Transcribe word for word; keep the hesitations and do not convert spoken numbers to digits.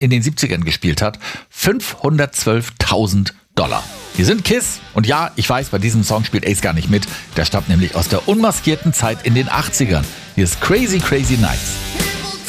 in den siebzigern gespielt hat, fünfhundertzwölftausend Dollar. Hier sind Kiss und ja, ich weiß, bei diesem Song spielt Ace gar nicht mit. Der stammt nämlich aus der unmaskierten Zeit in den achtzigern. Hier ist Crazy Crazy Nights.